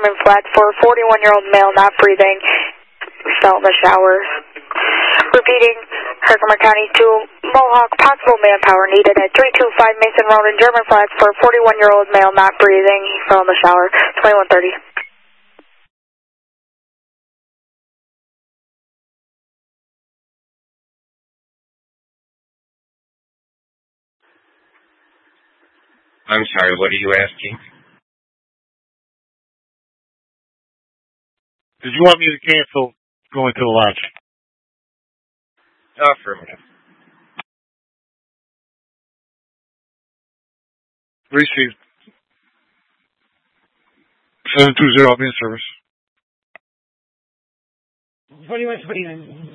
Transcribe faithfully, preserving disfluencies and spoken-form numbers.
German Flats for a forty-one-year-old male not breathing. Fell in the shower. Repeating, Herkimer County to Mohawk, possible manpower needed at three two five Mason Road in German Flats for a forty-one-year-old male not breathing. He fell in the shower. twenty-one thirty. I'm sorry, what are you asking? Did you want me to cancel going to the lodge? Affirmative. Received. seven two zero, I'll be in service. twenty-one twenty-nine.